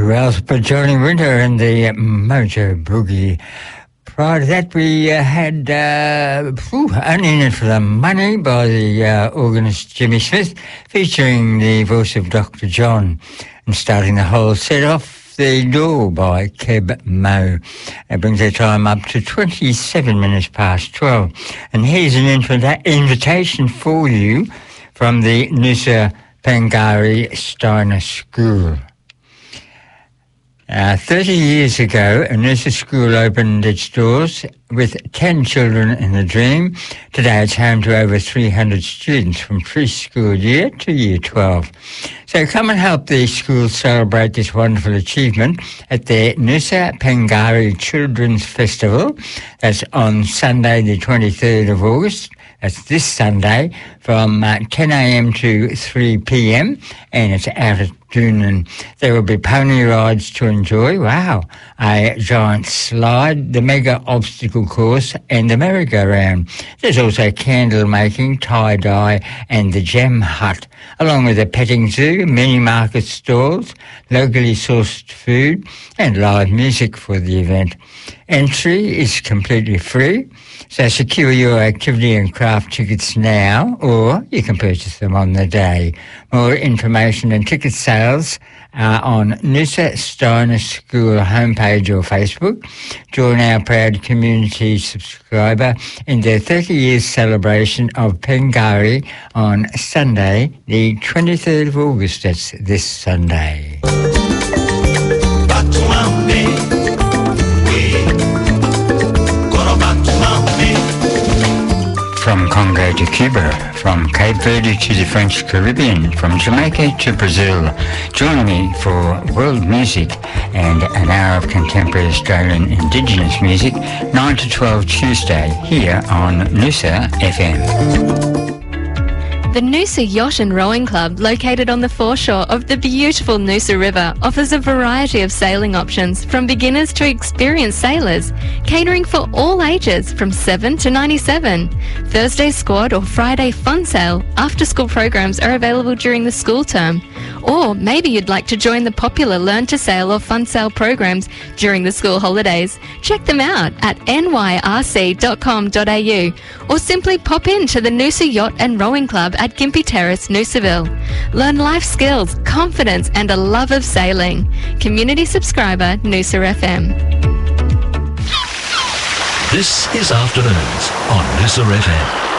Who else but Johnny Winter and the Mojo Boogie. Prior to that, we had Only In It For The Money by the organist Jimmy Smith, featuring the voice of Dr. John, and starting the whole set off, The Door by Keb Mo. That brings our time up to 27 minutes past 12. And here's an invitation for you from the Nusa Pengari Steiner School. 30 years ago, a Noosa school opened its doors with 10 children in the dream. Today it's home to over 300 students from preschool year to year 12. So come and help the school celebrate this wonderful achievement at their Nusa Pengari Children's Festival. That's on Sunday the 23rd of August. That's this Sunday from 10 a.m. to 3 p.m. and it's out at Doonan. There will be pony rides to enjoy. Wow. A giant slide, the mega obstacle course and the merry-go-round. There's also candle making, tie-dye and the gem hut, along with a petting zoo, mini market stalls, locally sourced food and live music for the event. Entry is completely free. So secure your activity and craft tickets now, or you can purchase them on the day. More information and ticket sales are on Noosa Steiner School homepage or Facebook. Join our proud community subscriber in their 30 years celebration of Pengari on Sunday, the 23rd of August. That's this Sunday. From Congo to Cuba, from Cape Verde to the French Caribbean, from Jamaica to Brazil, join me for world music and an hour of contemporary Australian Indigenous music, 9 to 12 Tuesday, here on Noosa FM. The Noosa Yacht and Rowing Club, located on the foreshore of the beautiful Noosa River, offers a variety of sailing options from beginners to experienced sailors, catering for all ages from 7 to 97. Thursday squad or Friday fun sail after-school programs are available during the school term. Or maybe you'd like to join the popular Learn to Sail or Fun Sail programs during the school holidays. Check them out at nyrc.com.au or simply pop in to the Noosa Yacht and Rowing Club at Gympie Terrace, Noosaville. Learn life skills, confidence and a love of sailing. Community subscriber, Noosa FM. This is Afternoons on Noosa FM.